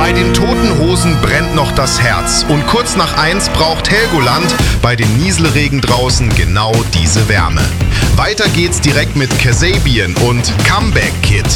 Bei den Toten Hosen brennt noch das Herz und kurz nach 1 braucht Helgoland bei den Nieselregen draußen genau diese Wärme. Weiter geht's direkt mit Kasabian und Comeback Kid.